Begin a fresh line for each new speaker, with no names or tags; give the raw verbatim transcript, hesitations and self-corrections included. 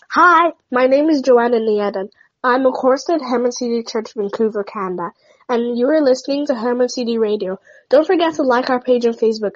Hi, my name is Joanna Nieden. I'm a chorister at Herman C D Church, Vancouver, Canada, and you are listening to Herman C D Radio. Don't forget to like our page on Facebook